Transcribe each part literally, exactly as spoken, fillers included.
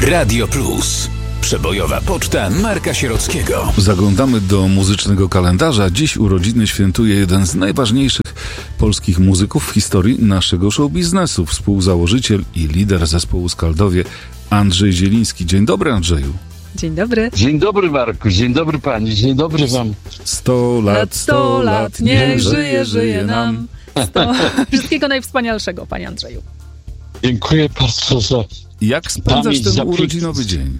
Radio Plus. Przebojowa poczta Marka Sierockiego. Zaglądamy do muzycznego kalendarza. Dziś urodziny świętuje jeden z najważniejszych polskich muzyków w historii naszego show biznesu. Współzałożyciel i lider zespołu Skaldowie Andrzej Zieliński. Dzień dobry, Andrzeju. Dzień dobry. Dzień dobry, Marku. Dzień dobry pani. Dzień dobry wam. Sto lat, sto lat, niech żyje, żyje nam. sto... Wszystkiego najwspanialszego, panie Andrzeju. Dziękuję bardzo za... Jak spędzasz ten urodzinowy dzień?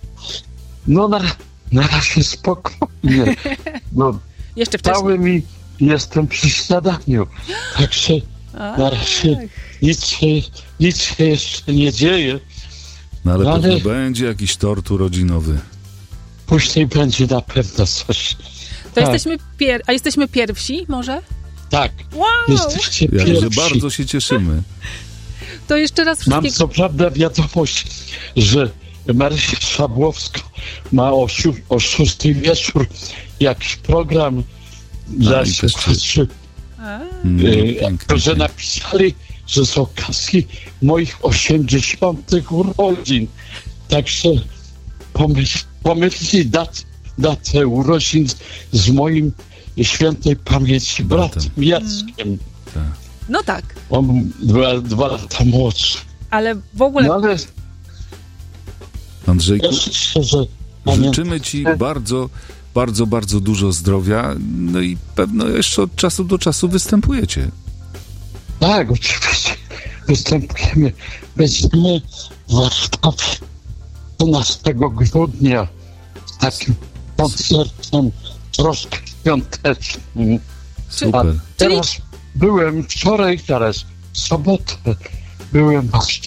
No na, na razie spokojnie. No, Jeszcze wcześniej. Stałem i jestem przy śniadaniu. Także Ach. na razie nic się, nic się jeszcze nie dzieje. No ale, ale pewno będzie jakiś tort urodzinowy. Później będzie na pewno coś. To tak. jesteśmy pier... A jesteśmy pierwsi może? Tak. Wow! Jesteście Jakże pierwsi. bardzo się cieszymy. To jeszcze raz Mam wszystkiego... co prawda wiadomość, że Marysia Szabłowska ma o, siu, o szóstej wieczór jakiś program dla i też słuchaczy, No, y, pięknie. że napisali, że z okazji moich osiemdziesiątych urodzin. Także pomyśl, pomyślcie dat, datę urodzin z moim świętej pamięci bratem Jackiem. Tak. No tak, On dwa, dwa lata młodszy. ale w ogóle... No ale Andrzejku, cieszę się, że życzymy ci bardzo, bardzo, bardzo dużo zdrowia. No i pewno jeszcze od czasu do czasu występujecie. Tak, oczywiście występujemy. Będziemy w Warszawie dwunastego grudnia z takim koncertem troszkę świątecznym. Super. A teraz byłem wczoraj, teraz w sobotę byłem właśnie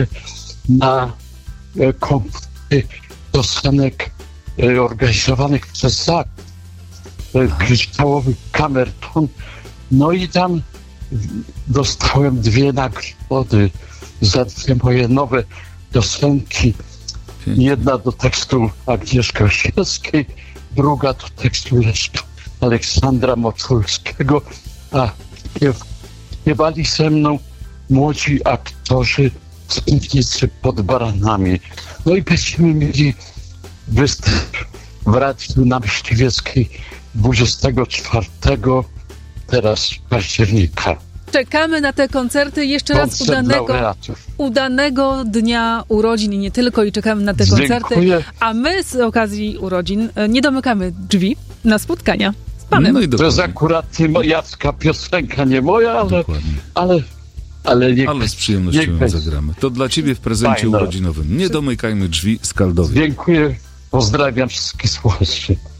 na e, konkursie piosenek e, organizowanych przez Z A K, e, kryształowy kamerton. No i tam dostałem dwie nagrody za dwie moje nowe piosenki. Pięknie. Jedna do tekstu Agnieszki Osieckiej, druga do tekstu Leszka Aleksandra Moculskiego, a śpiew, śpiewali ze mną młodzi aktorzy z Piwnicy pod Baranami. No i będziemy mieli występ w Radiu na Myśliwieckiej dwudziestego czwartego teraz października. Czekamy na te koncerty. Jeszcze raz Koncert udanego, laureatów. udanego dnia urodzin i nie tylko. I czekamy na te koncerty. Dziękuję. A my z okazji urodzin e, nie domykamy drzwi na spotkania z panem. No i To jest dokładnie. akurat nie moja piosenka, nie moja, ale, Dokładnie. ale, ale, niech, Ale z przyjemnością niech ją będzie. zagramy. To dla ciebie w prezencie Fajne. urodzinowym. Nie domykajmy drzwi Skaldowie. Dziękuję, pozdrawiam wszystkich słuchaczy.